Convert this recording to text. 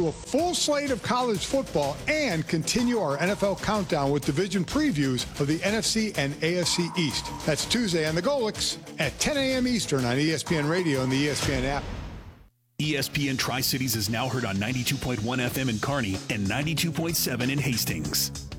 to a full slate of college football and continue our NFL countdown with division previews of the NFC and AFC East. That's Tuesday on the Golics at 10 a.m. Eastern on ESPN Radio and the ESPN app. ESPN Tri-Cities is now heard on 92.1 FM in Kearney and 92.7 in Hastings.